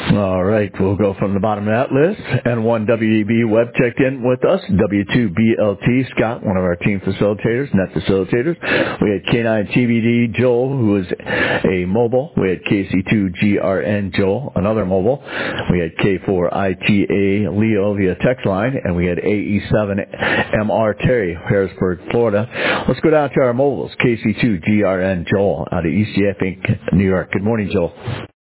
All right, we'll go from the bottom of that list. N1WEB Web checked in with us. W2BLT, Scott, one of our team facilitators, net facilitators. We had K9TBD, Joel, who was a mobile. We had KC2GRN, Joel, another mobile. We had K4ITA, Leo, via text line. And we had AE7MR, Terry, Harrisburg, Florida. Let's go down to our mobiles. KC2GRN, Joel, out of ECF Inc., New York. Good morning, Joel.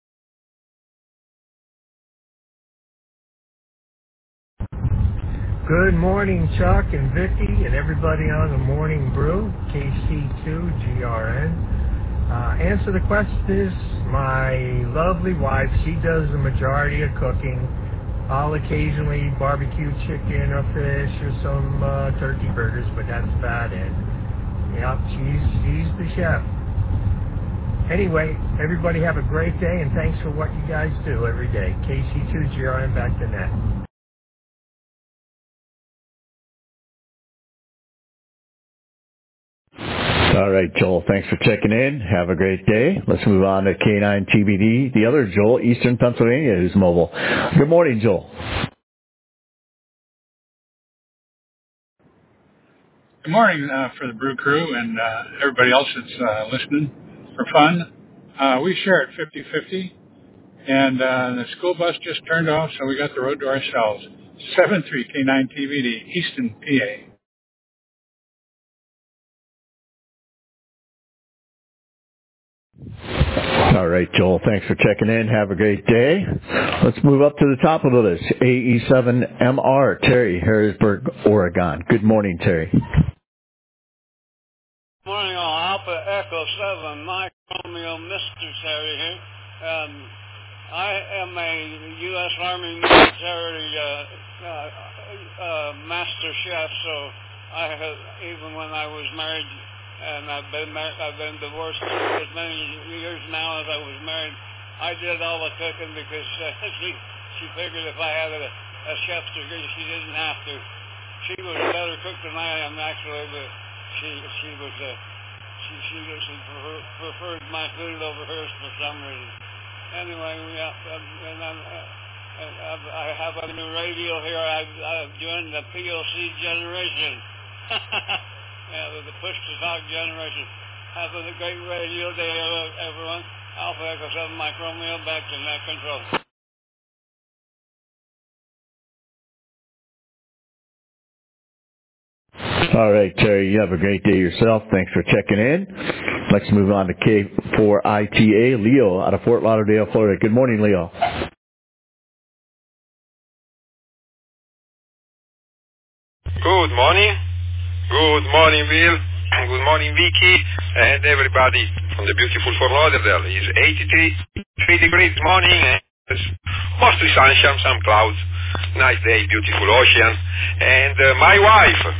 Good morning, Chuck and Vicky and everybody on the Morning Brew, KC2GRN. Answer the question is, my lovely wife, she does the majority of cooking. I'll occasionally barbecue chicken or fish or some turkey burgers, but that's about it. Yep, she's the chef. Anyway, everybody have a great day, and thanks for what you guys do every day. KC2GRN, back to net. All right, Joel, thanks for checking in. Have a great day. Let's move on to K9TBD, the other Joel, Eastern Pennsylvania, who's mobile. Good morning, Joel. Good morning for the Brew Crew and everybody else that's listening for fun. We share it 50-50, and the school bus just turned off, so we got the road to ourselves. 7-3 K9TBD, Easton, PA. All right, Joel, thanks for checking in. Have a great day. Let's move up to the top of the list. AE7MR, Terry, Harrisburg, Oregon. Good morning, Terry. Morning, all. Alpha Echo 7, Mike Romeo, Mr. Terry here. I am a U.S. Army military master chef, so I have, even when I was married, and I've been divorced as many years now as I was married, I did all the cooking because she figured if I had a chef's degree, she didn't have to. She was a better cook than I am, actually, but she preferred my food over hers for some reason. Anyway, I have a new radio here. I've joined the POC generation. The push-to-talk generation. Have a great radio day, everyone. Alpha Echo 7, Mike Romeo, back to net control. All right, Terry, you have a great day yourself. Thanks for checking in. Let's move on to K4ITA, Leo, out of Fort Lauderdale, Florida. Good morning, Leo. Good morning. Good morning, Bill. Good morning, Vicky, and everybody from the beautiful Fort Lauderdale. It's 83 degrees this morning, and mostly sunshine, some clouds. Nice day, beautiful ocean. And my wife,